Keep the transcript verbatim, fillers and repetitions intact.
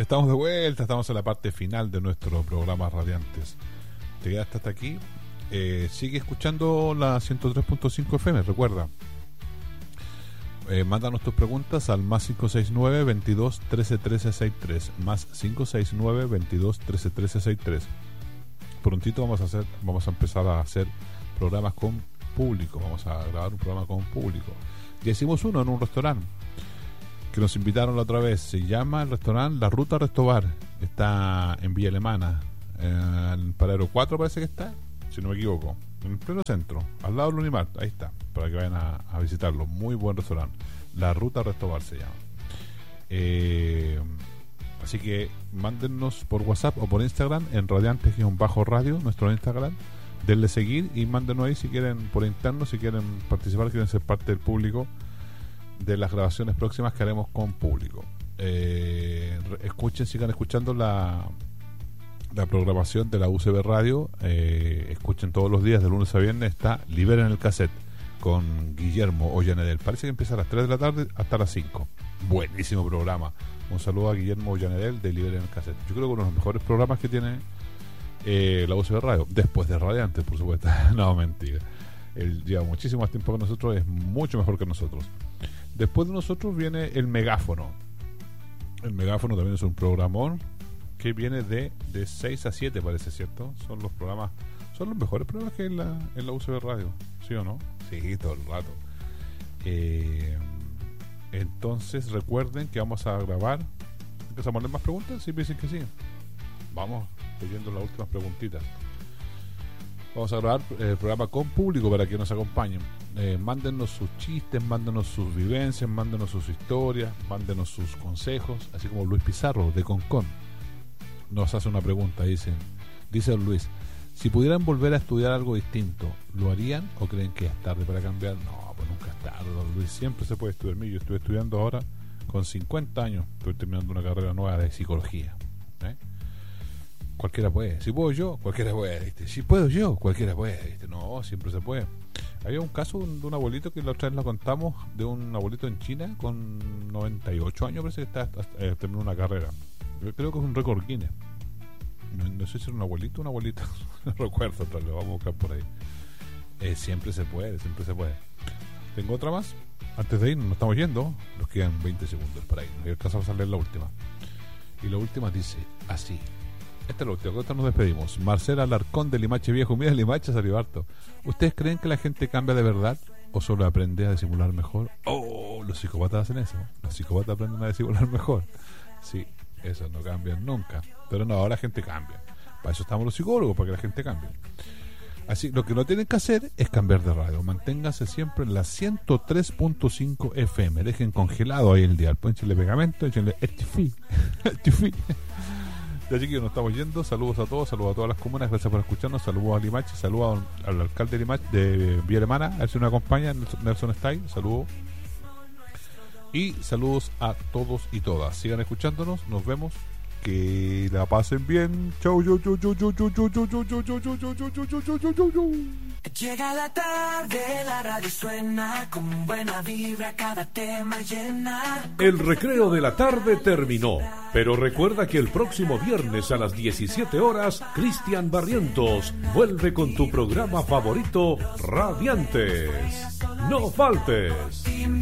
Estamos de vuelta, estamos en la parte final de nuestro programa Radiantes. Te quedaste hasta aquí. Eh, sigue escuchando la ciento tres punto cinco F M, recuerda. Eh, mándanos tus preguntas al más cinco seis nueve, veintidós, trece, trece, sesenta y tres. Más cinco seis nueve, veintidós, trece, trece, sesenta y tres. Prontito vamos a hacer, vamos a empezar a hacer programas con público. Vamos a grabar un programa con público. Ya hicimos uno en un restaurante que nos invitaron la otra vez. Se llama el restaurante La Ruta Restobar. Está en Villa Alemana, en Paradero cuatro parece que está, si no me equivoco, en el pleno centro, al lado del Unimart. Ahí está, para que vayan a, a visitarlo. Muy buen restaurante. La Ruta Restobar se llama. Eh, así que mándennos por WhatsApp o por Instagram en Radiantes-Radio, nuestro Instagram. Denle seguir y mándenos ahí si quieren, por interno, si quieren participar, quieren ser parte del público de las grabaciones próximas que haremos con público. Eh, escuchen, sigan escuchando la la programación de la U C B Radio. Eh, escuchen todos los días de lunes a viernes. Está Liberen el Cassette con Guillermo Ollanedel. Parece que empieza a las tres de la tarde hasta las cinco. Buenísimo programa. Un saludo a Guillermo Ollanedel de Liberen el Cassette. Yo creo que uno de los mejores programas que tiene eh, la U C B Radio, después de Radiantes, por supuesto. No, mentira, él lleva muchísimo más tiempo que nosotros, es mucho mejor que nosotros. Después de nosotros viene el Megáfono. El Megáfono también es un programón que viene de, de seis a siete, parece, ¿cierto? Son los programas, son los mejores programas que hay en la, en la U C B Radio, ¿sí o no? Sí, todo el rato. Eh, entonces recuerden que vamos a grabar. ¿Empezamos a poner más preguntas? Sí, me dicen que sí. Vamos leyendo las últimas preguntitas. Vamos a grabar el programa con público para que nos acompañen. Eh, mándenos sus chistes, mándenos sus vivencias, mándenos sus historias, mándenos sus consejos, así como Luis Pizarro de Concón nos hace una pregunta. Dicen, dice don Luis: si pudieran volver a estudiar algo distinto, ¿lo harían o creen que es tarde para cambiar? No, pues nunca es tarde, don Luis, siempre se puede estudiar. Yo estoy estudiando ahora con cincuenta años, estoy terminando una carrera nueva de psicología. ¿eh? Cualquiera puede, si puedo yo, cualquiera puede, ¿viste? Si puedo yo, cualquiera puede, ¿viste? No, siempre se puede. Había un caso de un abuelito que la otra vez lo contamos, de un abuelito en China con noventa y ocho años, parece que está eh, terminando una carrera. Yo creo que es un récord Guinness. No, no sé si era un abuelito o una abuelita, no recuerdo, tal vez vamos a buscar por ahí. Eh, siempre se puede, siempre se puede. Tengo otra más. Antes de ir, nos estamos yendo, nos quedan veinte segundos por ahí. Y alcanzamos a leer la última. Y la última dice así. Esta es la última, con esta nos despedimos. Marcela Alarcón de Limache Viejo. Mira, Limache salió harto. ¿Ustedes creen que la gente cambia de verdad o solo aprende a disimular mejor? Oh, los psicópatas hacen eso. Los psicópatas aprenden a disimular mejor. Sí, eso no cambian nunca. Pero no, ahora la gente cambia. Para eso estamos los psicólogos, para que la gente cambie. Así, lo que no tienen que hacer es cambiar de radio. Manténganse siempre en la ciento tres punto cinco F M. Dejen congelado ahí el dial. Pónchenle pegamento, échenle estifi. Estifi. Ya, chiquillos, nos estamos yendo. Saludos a todos, saludos a todas las comunas. Gracias por escucharnos. Saludos a Limache, saludos a, al alcalde de Limache, de Villa Alemana. A ver si nos acompaña, Nelson Style. Saludos. Y saludos a todos y todas. Sigan escuchándonos. Nos vemos. Que la pasen bien. Chau, chau, chau, chau, chau, chau, chau, chau, chau, chau, chau, chau, chau, chau, chau, chau, chau, chau. Llega la tarde, la radio suena con buena vibra, cada tema llena. El recreo de la tarde terminó, pero recuerda que el próximo viernes a las diecisiete horas, Cristian Barrientos vuelve con tu programa favorito, Radiantes. No faltes.